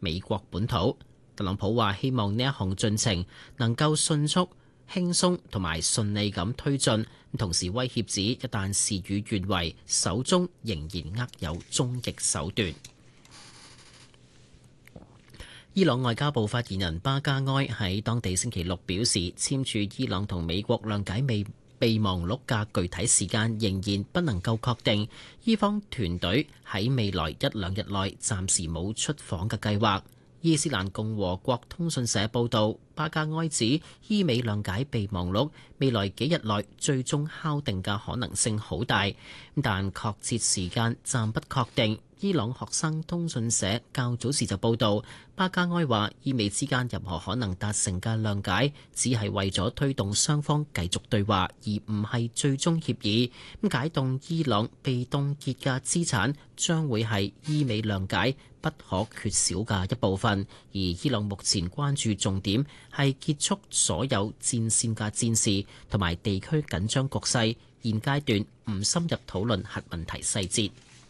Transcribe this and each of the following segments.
美國本土。特朗普話希望呢一項進程能夠迅速、輕鬆同埋順利咁推進，同時威脅指一旦事與願違，手中仍然握有終極手段。伊朗外交部發言人巴加埃喺當地星期六表示，簽署伊朗同美國諒解備忘錄嘅具體時間仍然不能夠確定，伊方團隊喺未來一兩日內暫時冇出訪嘅計劃。伊斯蘭共和國通訊社報導，巴加埃指伊美諒解備忘錄未來幾日內最終敲定嘅可能性好大，但確切時間暫不確定。伊朗學生通訊社較早時就報導，巴加埃話伊美之間任何可能達成嘅諒解，只係為咗推動雙方繼續對話，而唔係最終協議。解凍伊朗被凍結嘅資產將會係伊美諒解不可缺少嘅一部分，而伊朗目前關注重點係結束所有戰線嘅戰事同埋地區緊張局勢，現階段唔深入討論核問題細節。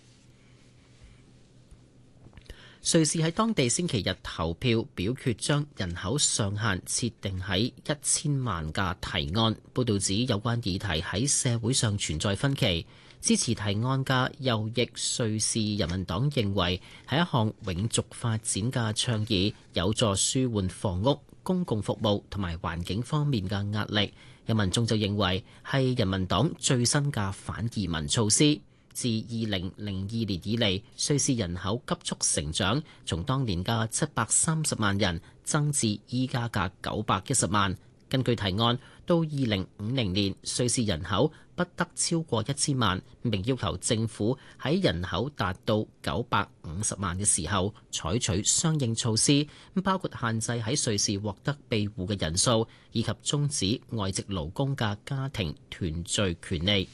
瑞士喺當地星期日投票表決將人口上限設定喺1000萬嘅提案。報導指有關議題喺社會上存在分歧。支持提案嘅右翼瑞士人民黨認為係一項永續發展嘅倡議，有助舒緩房屋、公共服務同埋環境方面嘅壓力。有民眾就認為係人民黨最新嘅反移民措施。自2002年以嚟，瑞士人口急速成長，從當年嘅730萬人增至依家嘅910萬。根據提案，到2050年，瑞士人口不得超過1000萬，並要求政府喺人口達到950萬嘅時候採取相應措施，包括限制喺瑞士獲得庇護嘅人數，以及終止外籍勞工嘅家庭團聚權利。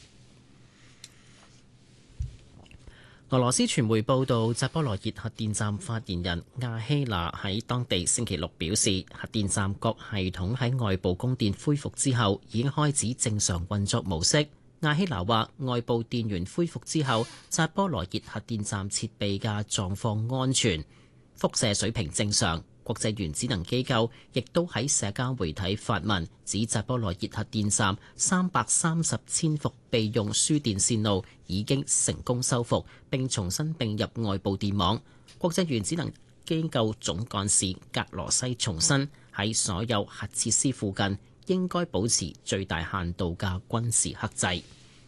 俄羅斯傳媒報道，扎波羅熱核電站發言人亞希娜喺當地星期六表示，核電站各系統喺外部供電恢復之後已經開始正常運作模式。亞希娜話，外部電源恢復之後，扎波羅熱核電站設備嘅狀況安全，輻射水平正常。國際原子能機構亦都喺社交媒體發文，指扎波羅熱核電站330千伏備用輸電線路已經成功修復並重新並入外部電網。國際原子能機構總幹事格羅西重申，喺所有核設施附近應該保持最大限度嘅軍事克制。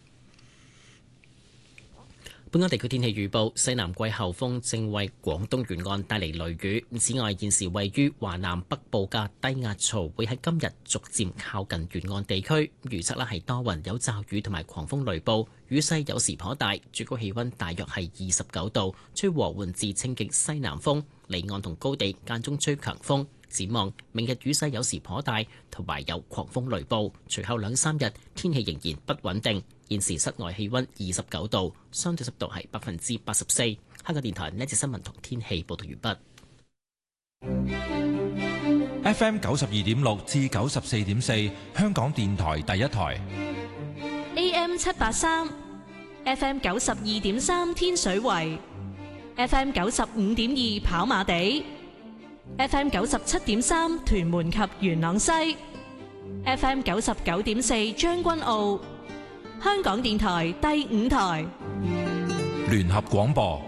本港地區天氣預報，西南季候風正為廣東沿岸帶嚟雷雨。此外，現時位於華南北部嘅低壓槽會喺今日逐漸靠近沿岸地區。預測係多雲有驟雨同埋狂風雷暴，雨勢有時頗大，最高氣溫大約係29度，吹和緩至清勁西南風，離岸同高地間中吹強風。展望明日雨勢有時頗大，同埋有狂風雷暴。隨後2-3日天氣仍然不穩定。現時室外氣溫29度，相對濕度係84%。香港電台呢節新聞同天氣報道完畢。FM 92.6至94.4，香港電台第一台。 AM 783 ，FM 92.3天水圍，FM 95.2跑馬地。FM 97.3屯門及元朗西 ，FM 99.4將軍澳，香港電台第5台聯合廣播。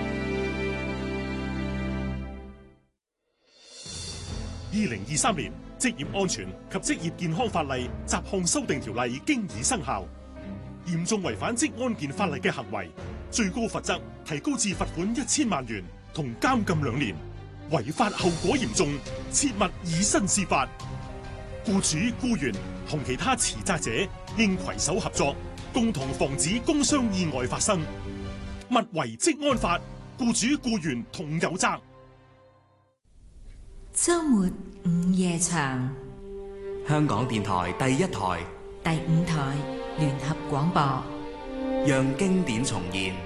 2023年職業安全及職業健康法例雜項修訂條例經已生效，嚴重違反職安健法例嘅行為，最高罰則提高至罰款1000萬元同監禁2年。違法後果嚴重，切勿以身試法。僱主、僱員同其他持責者應攜手合作，共同防止工傷意外發生。勿違職安法，僱主僱員同有責。 周末午夜場， 香港電台第一台、 第5台聯合廣播， 讓經典重現。